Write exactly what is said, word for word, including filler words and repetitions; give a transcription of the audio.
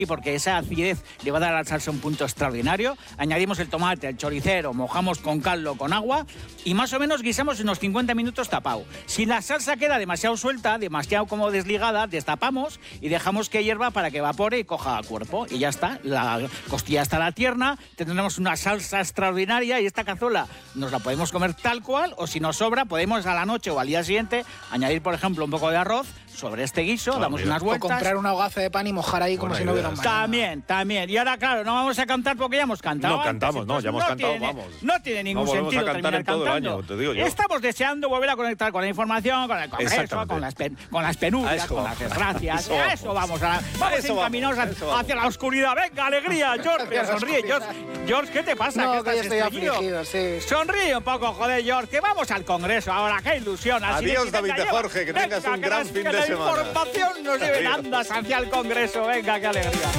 y porque esa acidez le va a dar a la salsa un punto extraordinario. Añadimos el tomate, el choricero, mojamos con caldo, con agua y más o menos guisamos unos cincuenta minutos tapado. Si la salsa queda demasiado suelta, demasiado como desligada, destapamos y dejamos que hierva para que evapore y coja cuerpo. Y ya está, la costilla estará tierna, tendremos una salsa extraordinaria y esta cazuela nos la podemos comer tal cual, o si nos sobra podemos a la noche o al día siguiente añadir, por ejemplo, un poco de arroz sobre este guiso, ah, damos mira. unas vueltas. O comprar una hogaza de pan y mojar ahí como Buena si no hubiera un mañana. También, también. Y ahora, claro, no vamos a cantar porque ya hemos cantado. No cantamos, no, ya hemos no cantado, tiene, vamos. No tiene ningún no sentido a cantar terminar en todo cantando. el año, te digo yo. Estamos deseando volver a conectar con la información, con el congreso, con las, pen, con las penurias, con las desgracias. A eso, a eso vamos. A, vamos a encaminados hacia, hacia la oscuridad. Venga, alegría, George. Sonríe, George. George, ¿qué te pasa? No, que que estoy afligido, sí. Sonríe un poco, joder, George, que vamos al congreso ahora. ¡Qué ilusión! Así Adiós, de, David de Jorge, que tengas un gran fin de semana. La información nos lleve en andas hacia el congreso. Venga, qué alegría.